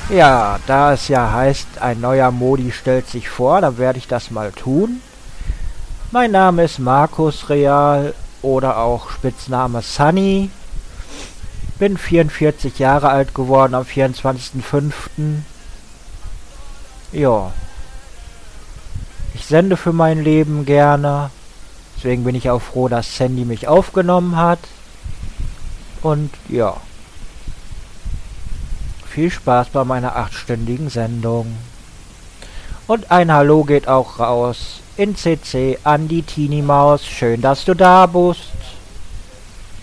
Ja, da es ja heißt, ein neuer Modi stellt sich vor, dann werde ich das mal tun. Mein Name ist Markus Real oder auch Spitzname Sunny. Bin 44 Jahre alt geworden am 24.05. Ja, ich sende für mein Leben gerne. Deswegen bin ich auch froh, dass Sandy mich aufgenommen hat. Und ja, viel Spaß bei meiner 8-stündigen Sendung. Und ein Hallo geht auch raus in CC an die Teenie Maus. Schön, dass du da bist.